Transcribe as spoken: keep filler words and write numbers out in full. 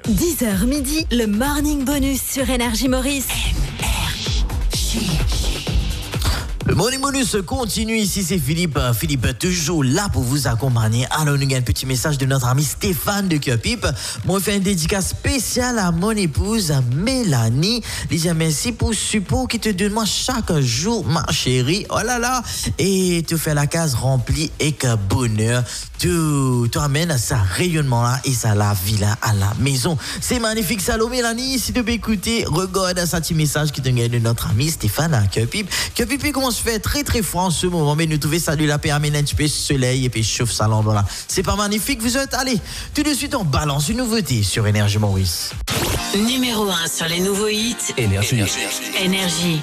dix heures midi, le Morning Bonus sur Énergie Maurice. Le Morning Bonus continue ici, c'est Philippe. Philippe, toujours là pour vous accompagner. Alors, nous avons un petit message de notre ami Stéphane de Cupip. Moi, je fais une dédicace spéciale à mon épouse, Mélanie. Je dis merci pour le support qui te donne moi chaque jour, ma chérie. Oh là là. Et tu fais la case remplie et que bonheur. Tu, tu amènes ça rayonnement là et ça la vie là à la maison. C'est magnifique, Salomé, Mélanie. Si tu peux écouter, regarde ce petit message qui te gagne de notre ami Stéphane à Cupip. Cupip, comment se fait très très froid en ce moment, mais nous trouvons ça de la paix, amener un petit peu de soleil et puis chauffe ça là. C'est pas magnifique, vous êtes allez. Tout de suite, on balance une nouveauté sur Énergie Maurice. Numéro un sur les nouveaux hits. Énergie. Énergie.